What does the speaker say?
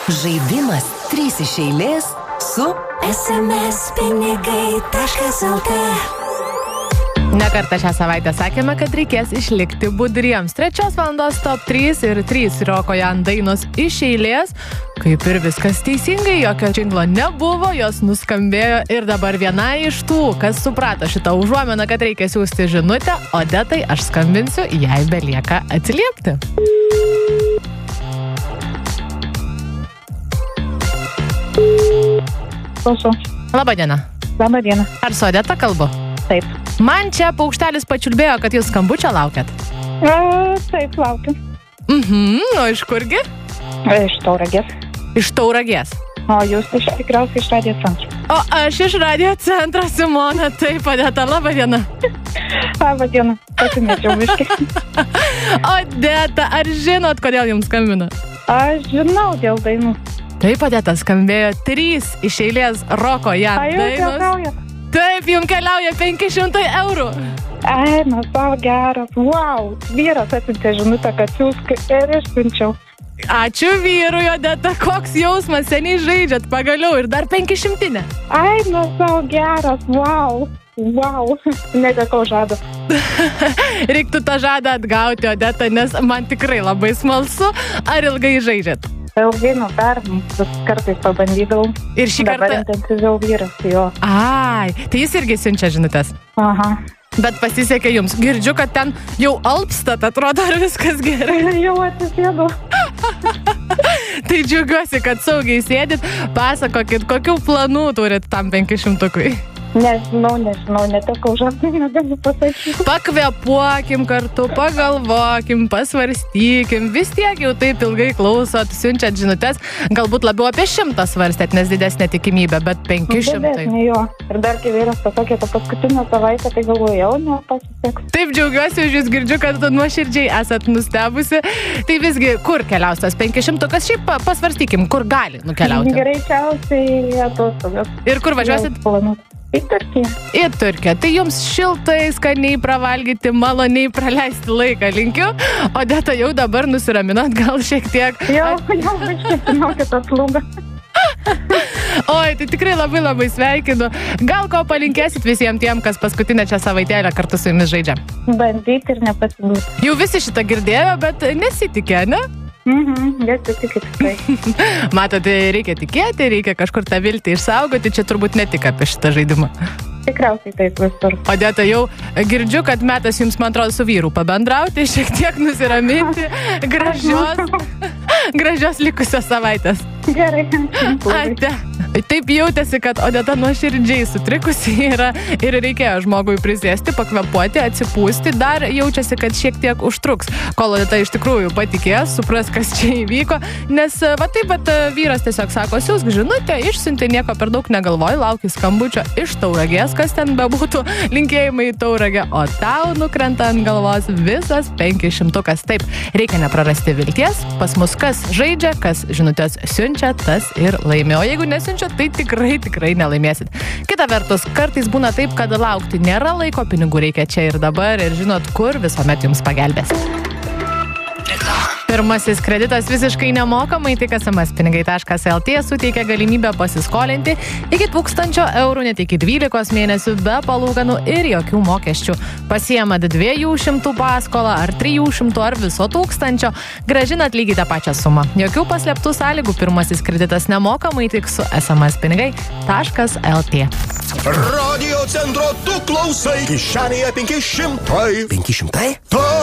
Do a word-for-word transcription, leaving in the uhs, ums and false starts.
Žaidimas trys iš eilės su es em es pinigai taškas el tė. Nekartą šią savaitę sakėme, kad reikės išlikti budriems. Trečios valandos top trys ir trys Roko Jan dainos iš eilės. Kaip ir viskas teisingai, jokio džinglo nebuvo, jos nuskambėjo ir dabar viena iš tų, kas suprato šitą užuomeną, kad reikia siųsti žinutę, Odetai aš skambinsiu, jai belieka atsiliepti. Klausu. Labą dieną. Labą dieną. Ar su Odeta kalbu? Taip. Man čia paukštelis pačiulbėjo, kad jūs skambučio laukiat. E, taip, laukiu. Mhm, o iš kurgi? E, iš Tauragės. Iš Tauragės. O jūs iš tikriausiai iš radijo centro. O aš iš radijo centro, Simona. Taip, Odeta, laba diena. Labą dieną. Pasimečiau biškį. Odeta, ar žinot, kodėl jums skambina? Aš žinau dėl dainų. Taip, Odeta, skambėjo trys iš eilės Roko Jan A, jūs dainos. juokaujat? Taip, jums keliauja penki šimtai eurų. Ai, nu, savo geras. Wow. Vyras atsiuntė žinutę, kad siūsk ir išsiunčiau. Ačiū vyrui, Odeta, koks jausmas, seniai žaidžiat, pagaliau ir dar penki šimtinė. Ai, nu, savo geras. Wow. Wow. Netekau žadą. Reiktų tą žadą atgauti, Odeta, nes man tikrai labai smalsu. Ar ilgai žaidžiat? Ilgai nuo pernai, vis kartais pabandydavau. Ir šį Dabar kartą... intensyviau vyras, jo. Ai, tai jis irgi siunčia žinutės. Aha. Bet pasisekė jums. Girdžiu, kad ten jau alpstat, atrodo, ar viskas gerai. Jau atsisėdau. Tai džiaugiuosi, kad saugiai sėdit. Pasakokit, kokių planų turit tam penkišimtukui? Nežinau, nežinau, netekau žadą, negaliu pasakyti. Pakvėpuokim kartu, pagalvokim, pasvarstykim. Vis tiek jau taip ilgai klausot, siunčiat žinutės. Galbūt labiau apie šimtą svarstėt, nes didesnė tikimybė, bet penki šimtai. Didesnė, jo. Ir dar kai vyras pasakė, tą paskutinę savaitę, tai galvoju, jau nepasiseks. Taip džiaugiuosi, už jūs girdžiu, kad nuoširdžiai esat nustebusi. Tai visgi, kur keliaus tas penkišimtukas? Šiaip pasvarstykim, kur gali nukeliauti. Greičiausiai atostogas. Ir kur važiuosit? Į Turkiją. Į Turkiją. Tai jums šiltai, skaniai pravalgyti, maloniai praleisti laiką linkiu. Odeta, jau dabar nusiraminot, gal šiek tiek. Jau, jau, iškėtinau kitą slūgą. Oi, tai tikrai labai labai sveikinu. Gal ko palinkėsit visiems tiem, kas paskutinę čia savaitėlę kartu su jumis žaidžia? Bandyti ir nepasiduoti. Jau visi šitą girdėjo, bet nesitikė, ne? Mhm, nesitikė tikrai. Matote, reikia tikėti, reikia kažkur tą viltį išsaugoti. Čia turbūt ne tik apie šitą žaidimą. Tikriausiai taip visur. Odeta, jau girdžiu, kad metas jums, man atrodo, su vyru pabendrauti, šiek tiek nusiraminti. Gražios, gražios likusios savaitės. Gerai. Ate. Taip jautėsi, kad Odeta nuoširdžiai sutrikusi yra ir reikėjo žmogui prisėsti, pakvepuoti, atsipūsti. Dar jaučiasi, kad šiek tiek užtruks, kol Odeta iš tikrųjų patikės, supras, kas čia įvyko. Nes va taip pat vyras tiesiog sako, siūsk žinutę, išsiuntė, nieko per daug negalvoj, lauki skambučio iš Tauragės, kas ten bebūtų, linkėjimai į Tauragę, o tau nukrenta ant galvos visas penkišimtukas. Taip, reikia neprarasti vilties, pas mus kas žaidžia, kas žinutės siunčia, tas ir laimė. O jeigu nesiunčia, tai tikrai, tikrai nelaimėsit. Kita vertus, kartais būna taip, kad laukti nėra laiko, pinigų reikia čia ir dabar ir žinot, kur visuomet jums pagelbės. Pirmasis kreditas visiškai nemokamai, tik es em es pinigai taškas el tė suteikia galimybę pasiskolinti iki tūkstančio eurų, net iki dvylikos mėnesių be palūkanų ir jokių mokesčių. Pasiemat dviejų šimtų paskolą ar trijų šimtų ar viso tūkstančio, grąžinat lygiai tą pačią sumą. Jokių paslėptų sąlygų, pirmasis kreditas nemokamai tik su es em es pinigai taškas el tė. Radio centro tu klausai, kišenėje penki šimtai. penki šimtai? Taip.